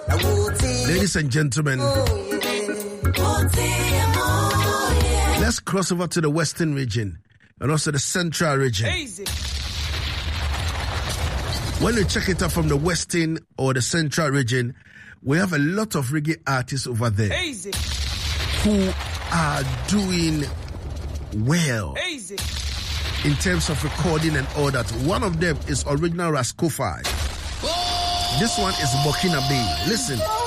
Ladies and gentlemen, let's cross over to the Western region and also the Central region. When you check it out from the Western or the Central region, we have a lot of reggae artists over there who are doing well in terms of recording and all that. One of them is Original Rascofy. This one is Burkina Faso. Listen.